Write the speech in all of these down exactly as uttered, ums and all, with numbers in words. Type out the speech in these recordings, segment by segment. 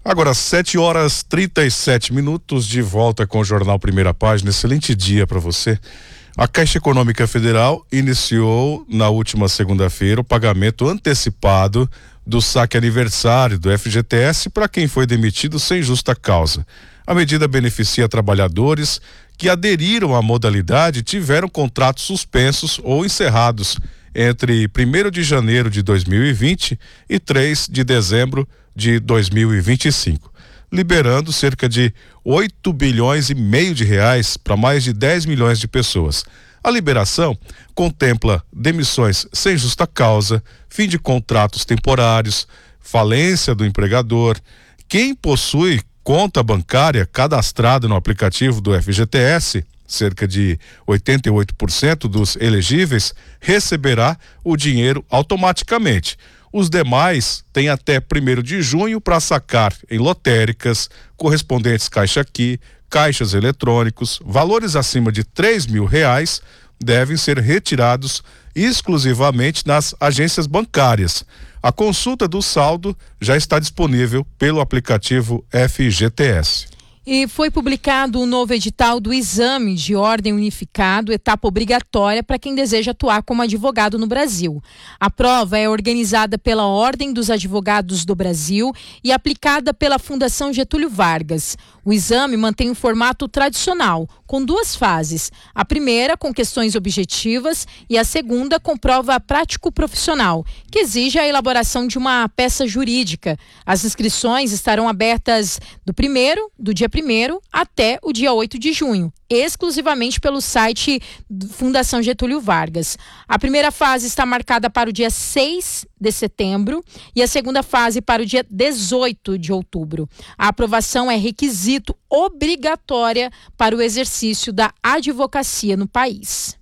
Agora, sete horas e trinta e sete minutos, de volta com o Jornal Primeira Página. Excelente dia para você. A Caixa Econômica Federal iniciou na última segunda-feira o pagamento antecipado do saque aniversário do F G T S para quem foi demitido sem justa causa. A medida beneficia trabalhadores que aderiram à modalidade e tiveram contratos suspensos ou encerrados entre primeiro de janeiro de dois mil e vinte e três de dezembro de dois mil e vinte e cinco, liberando cerca de oito bilhões e meio de reais para mais de dez milhões de pessoas. A liberação contempla demissões sem justa causa, fim de contratos temporários, falência do empregador, quem possui conta bancária cadastrada no aplicativo do F G T S, cerca de oitenta e oito por cento dos elegíveis receberá o dinheiro automaticamente. Os demais têm até primeiro de junho para sacar em lotéricas, correspondentes Caixa Aqui, caixas eletrônicos. Valores acima de três mil reais devem ser retirados exclusivamente nas agências bancárias. A consulta do saldo já está disponível pelo aplicativo F G T S. E foi publicado o novo edital do Exame de Ordem Unificado, etapa obrigatória para quem deseja atuar como advogado no Brasil. A prova é organizada pela Ordem dos Advogados do Brasil e aplicada pela Fundação Getúlio Vargas. O exame mantém o formato tradicional, com duas fases. A primeira com questões objetivas e a segunda com prova prático-profissional, que exige a elaboração de uma peça jurídica. As inscrições estarão abertas do primeiro, do dia primeiro até o dia oito de junho, exclusivamente pelo site Fundação Getúlio Vargas. A primeira fase está marcada para o dia seis de setembro e a segunda fase para o dia dezoito de outubro. A aprovação é requisito obrigatória para o exercício da advocacia no país.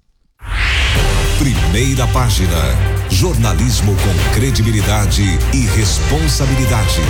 Primeira Página. Jornalismo com credibilidade e responsabilidade.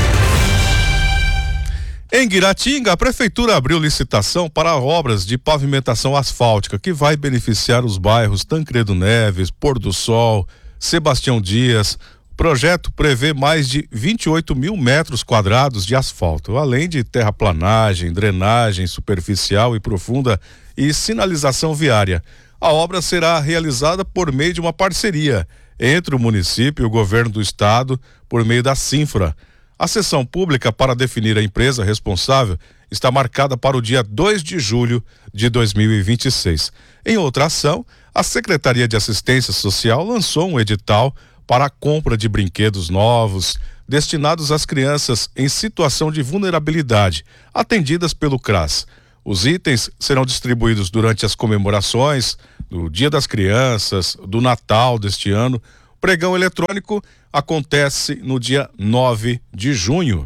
Em Guiratinga, a prefeitura abriu licitação para obras de pavimentação asfáltica que vai beneficiar os bairros Tancredo Neves, Pôr do Sol, Sebastião Dias. O projeto prevê mais de vinte e oito mil metros quadrados de asfalto, além de terraplanagem, drenagem superficial e profunda e sinalização viária. A obra será realizada por meio de uma parceria entre o município e o governo do estado por meio da Sinfra. A sessão pública para definir a empresa responsável está marcada para o dia dois de julho de dois mil e vinte e seis. Em outra ação, a Secretaria de Assistência Social lançou um edital para a compra de brinquedos novos destinados às crianças em situação de vulnerabilidade, atendidas pelo CRAS. Os itens serão distribuídos durante as comemorações do Dia das Crianças, do Natal deste ano. O pregão eletrônico acontece no dia nove de junho.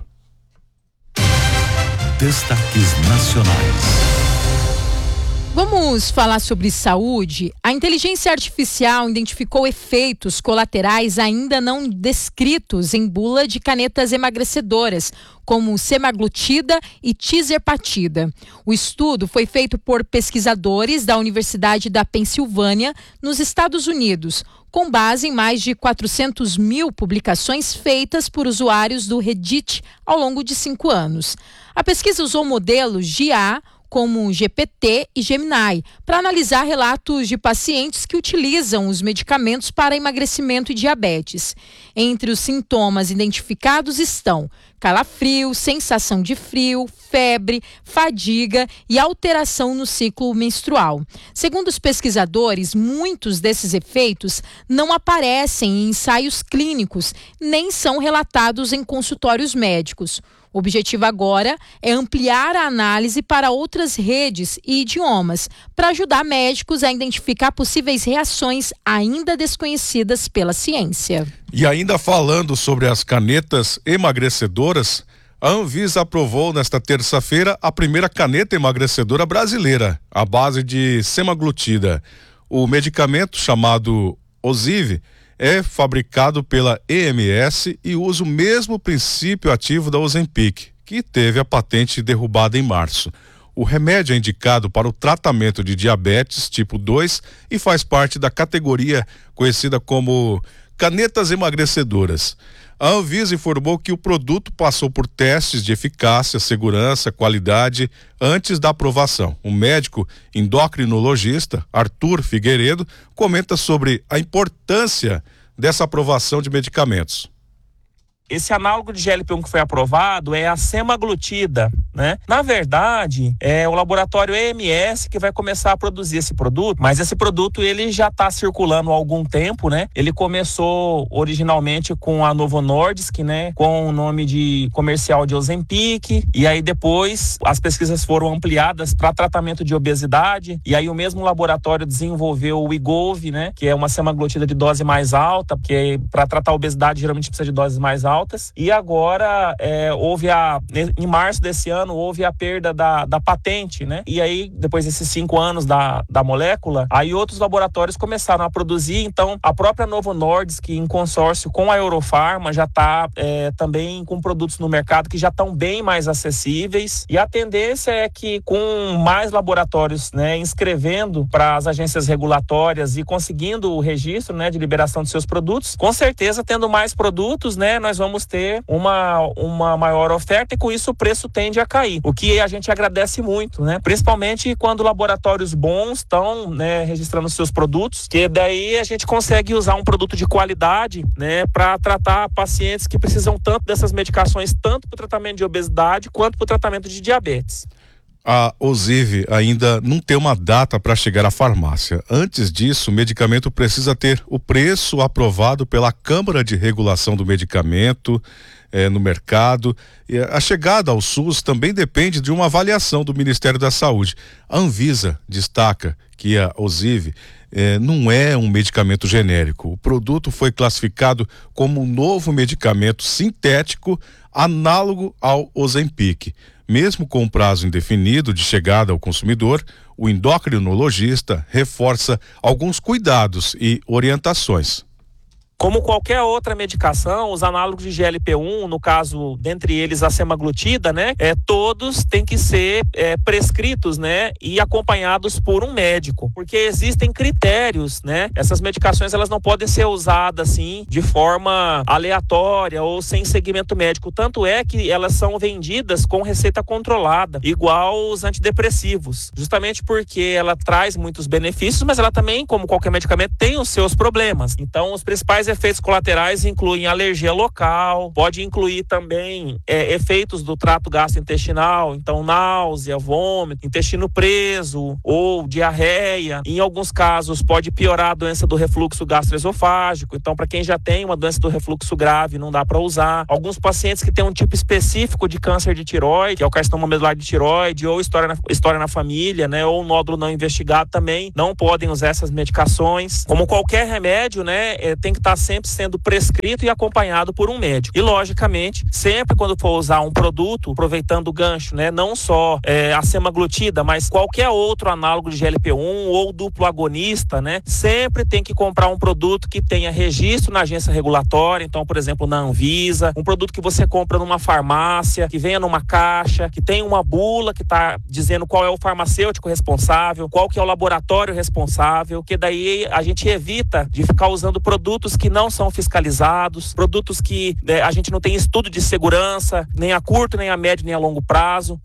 Destaques nacionais. Vamos falar sobre saúde. A inteligência artificial identificou efeitos colaterais ainda não descritos em bula de canetas emagrecedoras, como semaglutida e tirzepatida. O estudo foi feito por pesquisadores da Universidade da Pensilvânia, nos Estados Unidos, com base em mais de quatrocentas mil publicações feitas por usuários do Reddit ao longo de cinco anos. A pesquisa usou modelos de I A como G P T e Gemini, para analisar relatos de pacientes que utilizam os medicamentos para emagrecimento e diabetes. Entre os sintomas identificados estão calafrio, sensação de frio, febre, fadiga e alteração no ciclo menstrual. Segundo os pesquisadores, muitos desses efeitos não aparecem em ensaios clínicos, nem são relatados em consultórios médicos. O objetivo agora é ampliar a análise para outras redes e idiomas, para ajudar médicos a identificar possíveis reações ainda desconhecidas pela ciência. E ainda falando sobre as canetas emagrecedoras, a Anvisa aprovou nesta terça-feira a primeira caneta emagrecedora brasileira, à base de semaglutida. O medicamento, chamado Ozivy, é fabricado pela E M S e usa o mesmo princípio ativo da Ozempic, que teve a patente derrubada em março. O remédio é indicado para o tratamento de diabetes tipo dois e faz parte da categoria conhecida como canetas emagrecedoras. A Anvisa informou que o produto passou por testes de eficácia, segurança, qualidade antes da aprovação. O médico endocrinologista Arthur Figueiredo comenta sobre a importância dessa aprovação de medicamentos. Esse análogo de G L P um que foi aprovado é a semaglutida, né? Na verdade, é o laboratório E M S que vai começar a produzir esse produto, mas esse produto ele já está circulando há algum tempo, né? Ele começou originalmente com a Novo Nordisk, né? Com o nome de comercial de Ozempic, e aí depois as pesquisas foram ampliadas para tratamento de obesidade, e aí o mesmo laboratório desenvolveu o Wegovy, né? Que é uma semaglutida de dose mais alta, porque para tratar a obesidade geralmente precisa de doses mais altas. Altas, e agora é, houve a em março desse ano houve a perda da, da patente, né? E aí depois desses cinco anos da, da molécula, aí outros laboratórios começaram a produzir. Então a própria Novo Nordisk, em consórcio com a Eurofarma, já está é, também com produtos no mercado que já estão bem mais acessíveis, e a tendência é que com mais laboratórios, né, inscrevendo para as agências regulatórias e conseguindo o registro, né, de liberação de seus produtos, com certeza tendo mais produtos, né, nós vamos vamos ter uma, uma maior oferta, e com isso o preço tende a cair, o que a gente agradece muito, né? Principalmente quando laboratórios bons estão, né, registrando seus produtos, que daí a gente consegue usar um produto de qualidade, né, para tratar pacientes que precisam tanto dessas medicações, tanto para o tratamento de obesidade quanto para o tratamento de diabetes. A Ozivy ainda não tem uma data para chegar à farmácia. Antes disso, o medicamento precisa ter o preço aprovado pela Câmara de Regulação do Medicamento eh, no mercado. E a chegada ao SUS também depende de uma avaliação do Ministério da Saúde. A Anvisa destaca que a Ozivy eh, não é um medicamento genérico. O produto foi classificado como um novo medicamento sintético análogo ao Ozempic. Mesmo com um prazo indefinido de chegada ao consumidor, o endocrinologista reforça alguns cuidados e orientações. Como qualquer outra medicação, os análogos de G L P um, no caso, dentre eles a semaglutida, né, é, todos têm que ser é, prescritos, né, e acompanhados por um médico, porque existem critérios, né, essas medicações elas não podem ser usadas assim de forma aleatória ou sem segmento médico, tanto é que elas são vendidas com receita controlada, igual os antidepressivos, justamente porque ela traz muitos benefícios, mas ela também, como qualquer medicamento, tem os seus problemas. Então, os principais efeitos colaterais incluem alergia local, pode incluir também é, efeitos do trato gastrointestinal, então náusea, vômito, intestino preso ou diarreia. Em alguns casos pode piorar a doença do refluxo gastroesofágico, então para quem já tem uma doença do refluxo grave não dá para usar. Alguns pacientes que têm um tipo específico de câncer de tireoide, que é o carcinoma medular de tireoide, ou história na, história na família, né, ou nódulo não investigado, também não podem usar essas medicações. Como qualquer remédio, né, é, tem que estar sempre sendo prescrito e acompanhado por um médico. E logicamente, sempre quando for usar um produto, aproveitando o gancho, né, não só é, a semaglutida, mas qualquer outro análogo de G L P um ou duplo agonista, né, sempre tem que comprar um produto que tenha registro na agência regulatória, então, por exemplo, na Anvisa, um produto que você compra numa farmácia, que venha numa caixa, que tenha uma bula que está dizendo qual é o farmacêutico responsável, qual que é o laboratório responsável, que daí a gente evita de ficar usando produtos que não são fiscalizados, produtos que né, a gente não tem estudo de segurança, nem a curto, nem a médio, nem a longo prazo.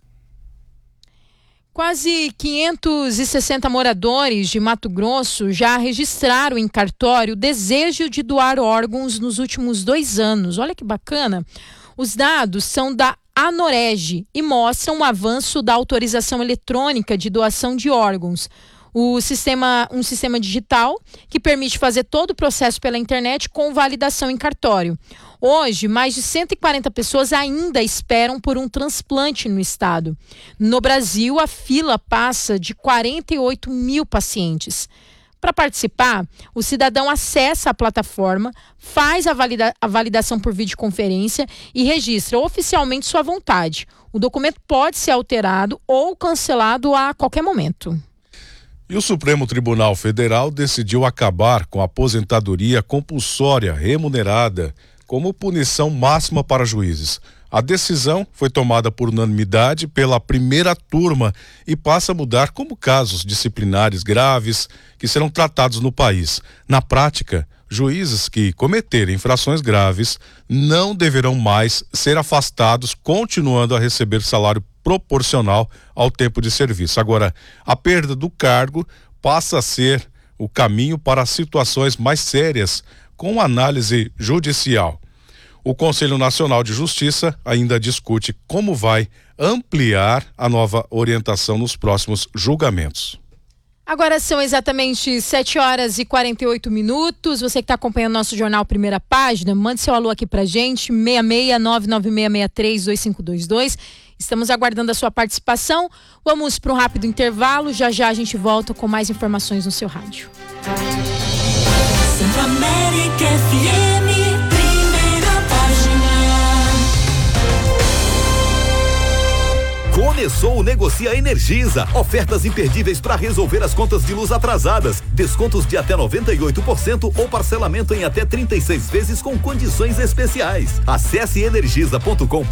Quase quinhentos e sessenta moradores de Mato Grosso já registraram em cartório o desejo de doar órgãos nos últimos dois anos. Olha que bacana. Os dados são da Anoreg e mostram o avanço da autorização eletrônica de doação de órgãos. O sistema, um sistema digital que permite fazer todo o processo pela internet com validação em cartório. Hoje, mais de cento e quarenta pessoas ainda esperam por um transplante no estado. No Brasil, a fila passa de quarenta e oito mil pacientes. Para participar, o cidadão acessa a plataforma, faz a, valida- a validação por videoconferência e registra oficialmente sua vontade. O documento pode ser alterado ou cancelado a qualquer momento. E o Supremo Tribunal Federal decidiu acabar com a aposentadoria compulsória remunerada como punição máxima para juízes. A decisão foi tomada por unanimidade pela primeira turma e passa a mudar como casos disciplinares graves que serão tratados no país. Na prática, Juízes que cometerem infrações graves não deverão mais ser afastados, continuando a receber salário proporcional ao tempo de serviço. Agora, a perda do cargo passa a ser o caminho para situações mais sérias, com análise judicial. O Conselho Nacional de Justiça ainda discute como vai ampliar a nova orientação nos próximos julgamentos. Agora são exatamente sete horas e quarenta e oito minutos. Você que está acompanhando nosso jornal Primeira Página, mande seu alô aqui pra gente, seis seis nove nove seis seis três dois cinco dois dois. Estamos aguardando a sua participação. Vamos para um rápido intervalo. Já já a gente volta com mais informações no seu rádio. Centro-América F M, Primeira Página. Começou o Negocia Energisa. Ofertas imperdíveis para resolver as contas de luz atrasadas. Descontos de até noventa e oito por cento ou parcelamento em até trinta e seis vezes com condições especiais. Acesse energisa ponto com.